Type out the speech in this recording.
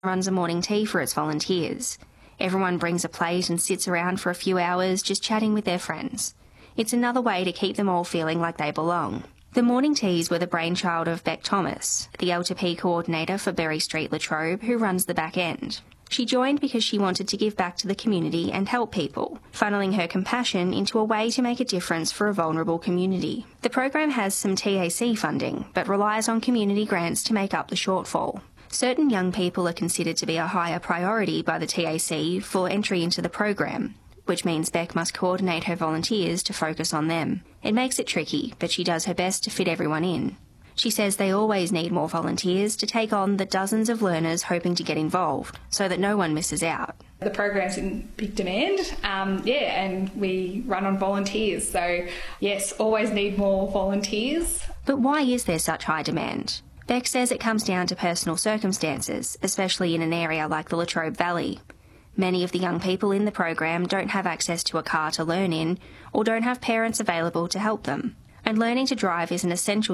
runs a morning tea for its volunteers. Everyone brings a plate and sits around for a few hours just chatting with their friends. It's another way to keep them all feeling like they belong. The morning teas were the brainchild of Beck Thomas, the L2P coordinator for Berry Street Latrobe, who runs the back end. She joined because she wanted to give back to the community and help people, funneling her compassion into a way to make a difference for a vulnerable community. The program has some TAC funding, but relies on community grants to make up the shortfall. Certain young people are considered to be a higher priority by the TAC for entry into the program, which means Beck must coordinate her volunteers to focus on them. It makes it tricky, but she does her best to fit everyone in. She says they always need more volunteers to take on the dozens of learners hoping to get involved, so that no one misses out. The program's in big demand, and we run on volunteers. So, yes, always need more volunteers. But why is there such high demand? Beck says it comes down to personal circumstances, especially in an area like the Latrobe Valley. Many of the young people in the program don't have access to a car to learn in, or don't have parents available to help them. And learning to drive is an essential